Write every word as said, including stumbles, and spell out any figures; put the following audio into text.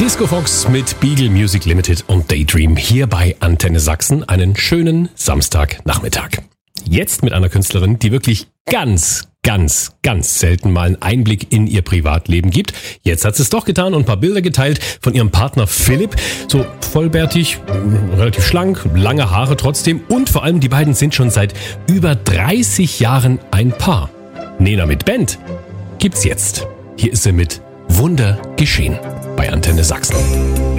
Disco Fox mit Beagle Music Limited und Daydream hier bei Antenne Sachsen. Einen schönen Samstagnachmittag. Jetzt mit einer Künstlerin, die wirklich ganz, ganz, ganz selten mal einen Einblick in ihr Privatleben gibt. Jetzt hat sie es doch getan und ein paar Bilder geteilt von ihrem Partner Philipp. So vollbärtig, relativ schlank, lange Haare trotzdem und vor allem die beiden sind schon seit über dreißig Jahren ein Paar. Nena mit Band gibt's jetzt. Hier ist sie mit Wunder geschehen bei Antenne Sachsen.